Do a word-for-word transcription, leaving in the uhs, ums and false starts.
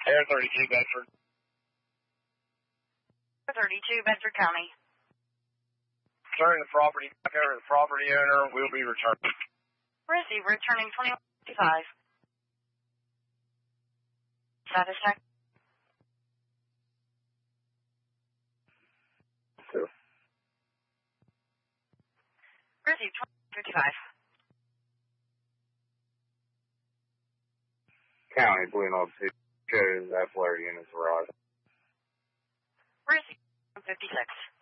Air thirty-two, Bedford. thirty-two, Bedford County. Returning the property back over to the property owner. Will be returning. Receive, returning twenty-one fifty-five. Satisfaction. Two. Receive twenty-one fifty-five. County, Blue Note two. Shows that flare units arrived. Receive one fifty-six.